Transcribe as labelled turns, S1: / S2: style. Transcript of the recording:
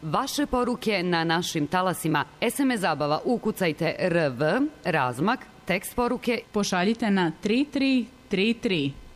S1: vaše poruke na našim talasima. SMS zabava, ukucajte RV, razmak, tekst poruke.
S2: Pošaljite na 3333.